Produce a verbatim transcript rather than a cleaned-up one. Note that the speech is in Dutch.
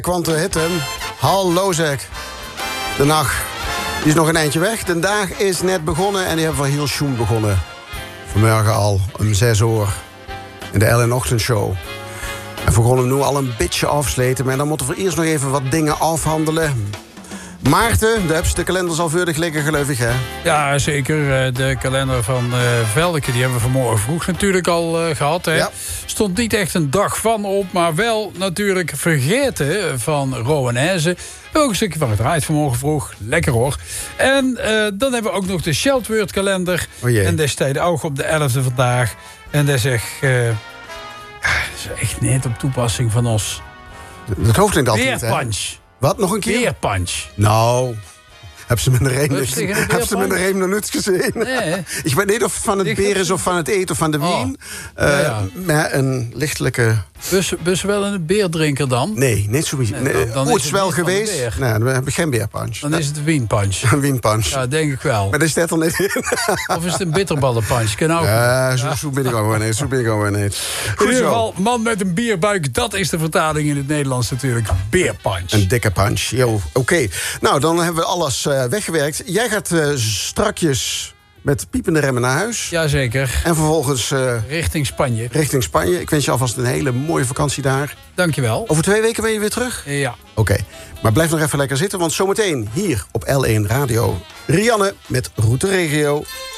Quantum Hitten. Hallo zeg. De nacht die is nog een eindje weg. De dag is net begonnen en die hebben van heel schoen begonnen. Vanmorgen al om zes uur in de L N Ochtendshow. En we gaan hem nu al een beetje afsleten. Maar dan moeten we eerst nog even wat dingen afhandelen. Maarten, de hebt de kalenders al veurdig liggen, geloof ik, hè? Ja, zeker. De kalender van uh, Veldeke, die hebben we vanmorgen vroeg natuurlijk al uh, gehad. Hè? Ja. Stond niet echt een dag van op, maar wel natuurlijk vergeten van Rowanese. Ook een stukje van gedraaid vanmorgen vroeg. Lekker hoor. En uh, dan hebben we ook nog de Sheltword kalender. Oh en destijds ook op de elfde vandaag. En dat is echt, uh, dat is echt net op toepassing van ons. Dat hoeft niet altijd, hè? Weerpunch. Wat, nog een keer? Weerpunch. Nou, heb ze met de reem heb ze met de reem nog niet gezien. Nee. Ik weet niet of het van het bier is of van het eten of van de wien. Oh. Uh, ja, ja. Maar een lichtelijke... Dus, dus wel een beerdrinker dan? Nee, niet zo nee, nee, dan, dan ooit is wel geweest. Nee, dan heb ik geen beerpunch. Dan is het een wienpunch. Een wienpunch. Ja, denk ik wel. Maar dat staat er niet in. Of is het een bitterballenpunch? Genau. Ja, zo, zo ben ik ook weer niet. Zo ben ik ook weer niet. Goed in ieder geval, man met een bierbuik. Dat is de vertaling in het Nederlands natuurlijk. Beerpunch. Een dikke punch. Oké. Okay. Nou, dan hebben we alles uh, weggewerkt. Jij gaat uh, strakjes... met piepende remmen naar huis. Jazeker. En vervolgens... Uh, richting Spanje. Richting Spanje. Ik wens je alvast een hele mooie vakantie daar. Dankjewel. Over twee weken ben je weer terug? Ja. Oké. Okay. Maar blijf nog even lekker zitten, want zometeen hier op L één Radio... Rianne met Route Regio.